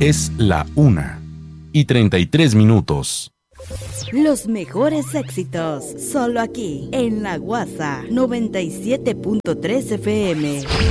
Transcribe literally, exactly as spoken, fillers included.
Es la una y treinta y tres minutos. Los mejores éxitos, solo aquí, en La Guasa, noventa y siete punto tres F M.